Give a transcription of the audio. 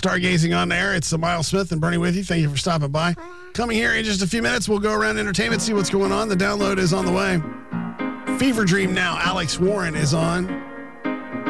Stargazing on air. It's Miles Smith and Bernie with you. Thank you for stopping by. Coming here in just a few minutes, we'll go around entertainment, see what's going on. The download is on the way. Fever Dream now. Alex Warren is on.